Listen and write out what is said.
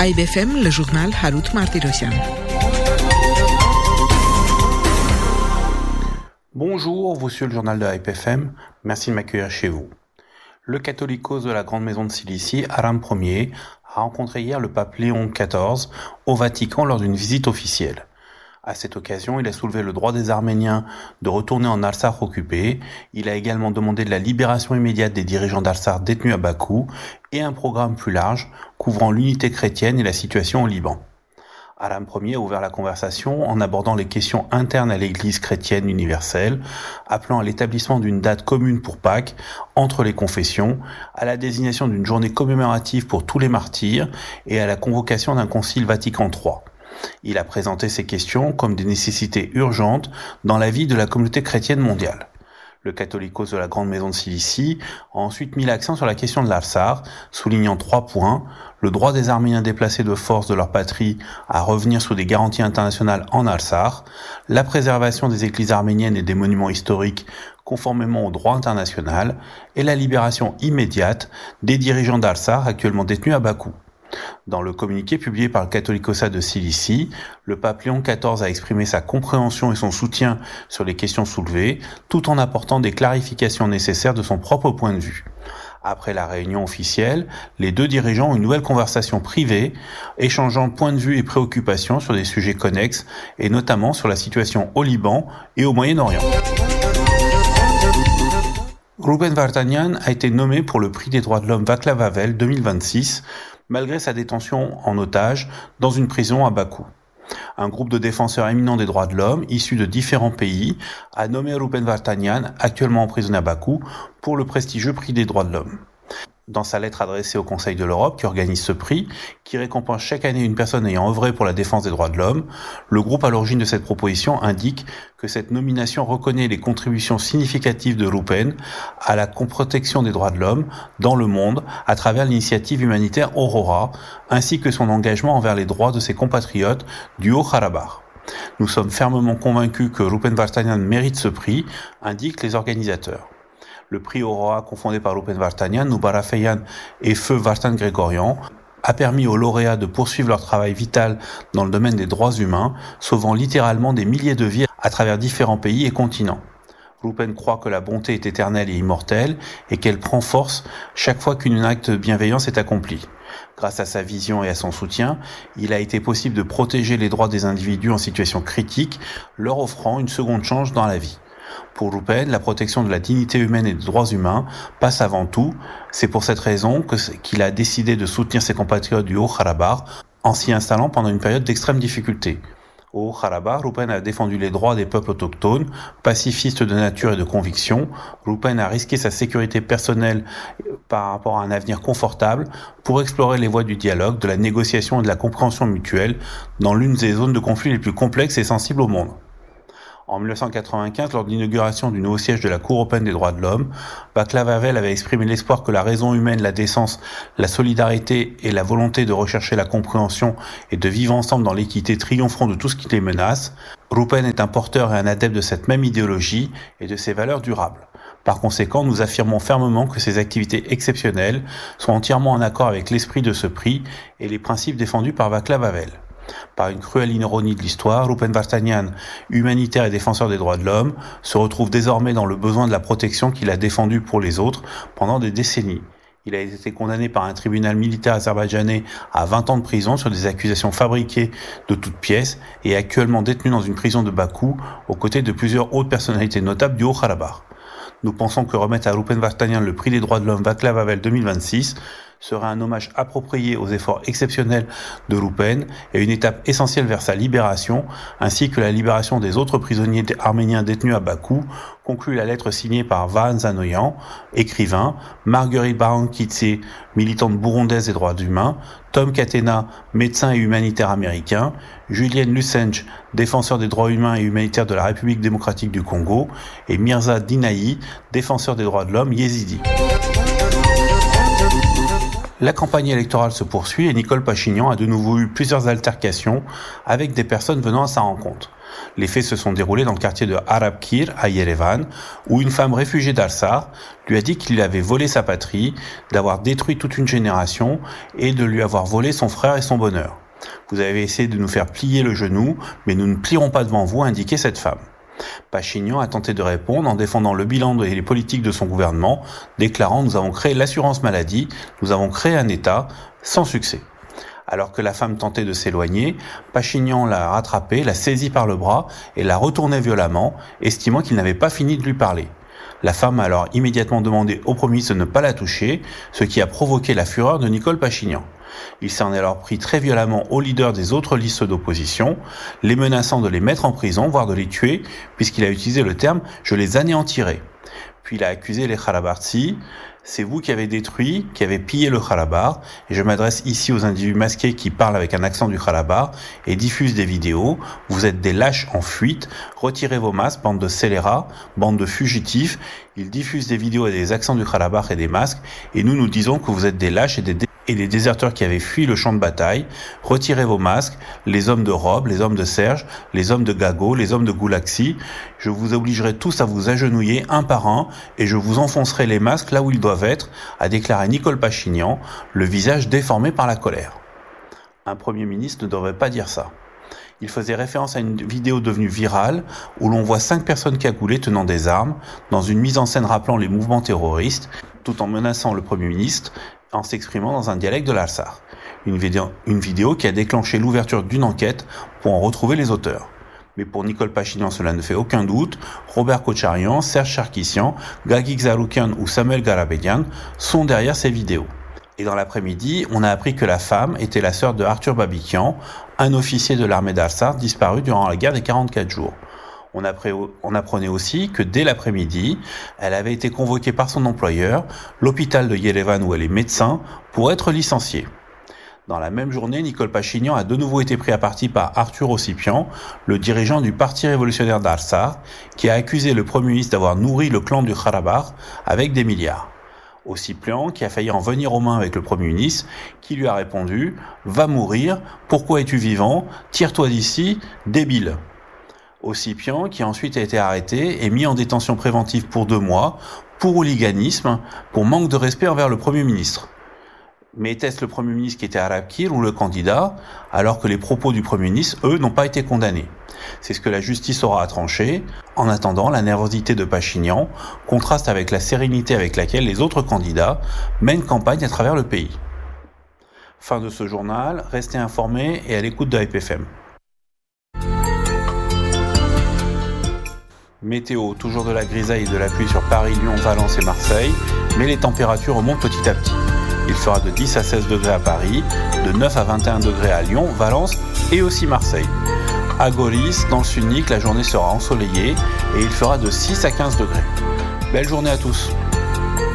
AIBFM, le journal Harout Martirosyan. Bonjour, vous suivez le journal de AIBFM. Merci de m'accueillir chez vous. Le catholicos de la Grande Maison de Cilicie, Aram Ier, a rencontré hier le pape Léon XIV au Vatican lors d'une visite officielle. À cette occasion, il a soulevé le droit des Arméniens de retourner en Artsakh occupé. Il a également demandé de la libération immédiate des dirigeants d'Artsakh détenus à Bakou et un programme plus large couvrant l'unité chrétienne et la situation au Liban. Aram Ier a ouvert la conversation en abordant les questions internes à l'Église chrétienne universelle, appelant à l'établissement d'une date commune pour Pâques entre les confessions, à la désignation d'une journée commémorative pour tous les martyrs et à la convocation d'un concile Vatican III. Il a présenté ces questions comme des nécessités urgentes dans la vie de la communauté chrétienne mondiale. Le catholicos de la Grande Maison de Cilicie a ensuite mis l'accent sur la question de l'Artsakh, soulignant 3 points: le droit des Arméniens déplacés de force de leur patrie à revenir sous des garanties internationales en Artsakh, la préservation des églises arméniennes et des monuments historiques conformément au droit international, et la libération immédiate des dirigeants d'Artsakh actuellement détenus à Bakou. Dans le communiqué publié par le Catholicosat de Cilicie, le pape Léon XIV a exprimé sa compréhension et son soutien sur les questions soulevées, tout en apportant des clarifications nécessaires de son propre point de vue. Après la réunion officielle, les deux dirigeants ont une nouvelle conversation privée, échangeant points de vue et préoccupations sur des sujets connexes, et notamment sur la situation au Liban et au Moyen-Orient. Ruben Vartanian a été nommé pour le prix des droits de l'homme Václav Havel 2026, malgré sa détention en otage dans une prison à Bakou. Un groupe de défenseurs éminents des droits de l'homme, issus de différents pays, a nommé Ruben Vartanian, actuellement emprisonné à Bakou, pour le prestigieux prix des droits de l'homme. Dans sa lettre adressée au Conseil de l'Europe, qui organise ce prix, qui récompense chaque année une personne ayant œuvré pour la défense des droits de l'homme, le groupe à l'origine de cette proposition indique que cette nomination reconnaît les contributions significatives de Ruben à la protection des droits de l'homme dans le monde à travers l'initiative humanitaire Aurora, ainsi que son engagement envers les droits de ses compatriotes du Haut-Karabakh. Nous sommes fermement convaincus que Ruben Vartanian mérite ce prix, indiquent les organisateurs. Le prix Aurora, confondé par Ruben Vartanian, Noubar Feyan et Feu Vartan Grégorian, a permis aux lauréats de poursuivre leur travail vital dans le domaine des droits humains, sauvant littéralement des milliers de vies à travers différents pays et continents. Ruben croit que la bonté est éternelle et immortelle et qu'elle prend force chaque fois qu'un acte de bienveillance est accompli. Grâce à sa vision et à son soutien, il a été possible de protéger les droits des individus en situation critique, leur offrant une seconde chance dans la vie. Pour Ruben, la protection de la dignité humaine et des droits humains passe avant tout. C'est pour cette raison qu'il a décidé de soutenir ses compatriotes du Haut-Karabakh en s'y installant pendant une période d'extrême difficulté. Au Haut-Karabakh, Ruben a défendu les droits des peuples autochtones, pacifistes de nature et de conviction. Ruben a risqué sa sécurité personnelle par rapport à un avenir confortable pour explorer les voies du dialogue, de la négociation et de la compréhension mutuelle dans l'une des zones de conflit les plus complexes et sensibles au monde. En 1995, lors de l'inauguration du nouveau siège de la Cour européenne des droits de l'homme, Václav Havel avait exprimé l'espoir que la raison humaine, la décence, la solidarité et la volonté de rechercher la compréhension et de vivre ensemble dans l'équité triompheront de tout ce qui les menace. Ruben est un porteur et un adepte de cette même idéologie et de ces valeurs durables. Par conséquent, nous affirmons fermement que ces activités exceptionnelles sont entièrement en accord avec l'esprit de ce prix et les principes défendus par Václav Havel. Par une cruelle ironie de l'histoire, Ruben Vartanian, humanitaire et défenseur des droits de l'homme, se retrouve désormais dans le besoin de la protection qu'il a défendue pour les autres pendant des décennies. Il a été condamné par un tribunal militaire azerbaïdjanais à 20 ans de prison sur des accusations fabriquées de toutes pièces et est actuellement détenu dans une prison de Bakou aux côtés de plusieurs hautes personnalités notables du Haut-Karabakh. Nous pensons que remettre à Ruben Vartanian le prix des droits de l'homme Václav Havel 2026 serait un hommage approprié aux efforts exceptionnels de Ruben et une étape essentielle vers sa libération, ainsi que la libération des autres prisonniers arméniens détenus à Bakou, conclut la lettre signée par Vahan Zanoyan, écrivain, Marguerite Barankitse, militante burundaise des droits humains, Tom Katena, médecin et humanitaire américain, Julienne Lussenj, défenseur des droits humains et humanitaires de la République démocratique du Congo, et Mirza Dinaï, défenseur des droits de l'homme yézidi. La campagne électorale se poursuit et Nicole Pachinian a de nouveau eu plusieurs altercations avec des personnes venant à sa rencontre. Les faits se sont déroulés dans le quartier de Arabkir, à Yerevan, où une femme réfugiée d'Arsar lui a dit qu'il avait volé sa patrie, d'avoir détruit toute une génération et de lui avoir volé son frère et son bonheur. Vous avez essayé de nous faire plier le genou, mais nous ne plierons pas devant vous, a indiqué cette femme. Pachinian a tenté de répondre en défendant le bilan et les politiques de son gouvernement, déclarant « Nous avons créé l'assurance maladie, nous avons créé un État », sans succès. Alors que la femme tentait de s'éloigner, Pachinian l'a rattrapée, l'a saisie par le bras et l'a retournée violemment, estimant qu'il n'avait pas fini de lui parler. La femme a alors immédiatement demandé au Premier ministre de ne pas la toucher, ce qui a provoqué la fureur de Nicole Pachinian. Il s'en est alors pris très violemment aux leaders des autres listes d'opposition, les menaçant de les mettre en prison, voire de les tuer, puisqu'il a utilisé le terme « je les anéantirai ». Puis il a accusé les Kharabartsi. C'est vous qui avez détruit, qui avez pillé le Kharabar, et je m'adresse ici aux individus masqués qui parlent avec un accent du Kharabar et diffusent des vidéos. Vous êtes des lâches en fuite, retirez vos masques, bande de scélérats, bande de fugitifs. Ils diffusent des vidéos et des accents du Kharabar et des masques, et nous disons que vous êtes des lâches et des déserteurs qui avaient fui le champ de bataille. Retirez vos masques, les hommes de Rob, les hommes de Serge, les hommes de Gago, les hommes de Goulaxi. Je vous obligerai tous à vous agenouiller un par un et je vous enfoncerai les masques là où ils doivent être, a déclaré Nicole Pachinian, le visage déformé par la colère. Un Premier ministre ne devrait pas dire ça. Il faisait référence à une vidéo devenue virale où l'on voit 5 personnes cagoulées tenant des armes dans une mise en scène rappelant les mouvements terroristes tout en menaçant le Premier ministre en s'exprimant dans un dialecte de l'Arsar. Une vidéo qui a déclenché l'ouverture d'une enquête pour en retrouver les auteurs. Mais pour Nicole Pachinian, cela ne fait aucun doute. Robert Kocharian, Serge Sarkissian, Gagik Zaroukian ou Samuel Garabedian sont derrière ces vidéos. Et dans l'après-midi, on a appris que la femme était la sœur de Arthur Babikian, un officier de l'armée d'Arsar disparu durant la guerre des 44 jours. On apprenait aussi que dès l'après-midi, elle avait été convoquée par son employeur, l'hôpital de Yerevan où elle est médecin, pour être licenciée. Dans la même journée, Nicole Pachinian a de nouveau été pris à partie par Arthur Ossipian, le dirigeant du Parti révolutionnaire d'Arsar, qui a accusé le Premier ministre d'avoir nourri le clan du Kharabar avec des milliards. Ossipian, qui a failli en venir aux mains avec le Premier ministre, qui lui a répondu « Va mourir, pourquoi es-tu vivant? Tire-toi d'ici, débile !» Ossipian, qui ensuite a été arrêté et mis en détention préventive pour 2 mois, pour hooliganisme, pour manque de respect envers le Premier ministre. Mais était-ce le Premier ministre qui était à Arabkir ou le candidat, alors que les propos du Premier ministre, eux, n'ont pas été condamnés? C'est ce que la justice aura à trancher. En attendant, la nervosité de Pachinian contraste avec la sérénité avec laquelle les autres candidats mènent campagne à travers le pays. Fin de ce journal, restez informés et à l'écoute de IPFM. Météo, toujours de la grisaille et de la pluie sur Paris, Lyon, Valence et Marseille, mais les températures remontent petit à petit. Il fera de 10 à 16 degrés à Paris, de 9 à 21 degrés à Lyon, Valence et aussi Marseille. À Goris, dans le Sud-Nique, la journée sera ensoleillée et il fera de 6 à 15 degrés. Belle journée à tous!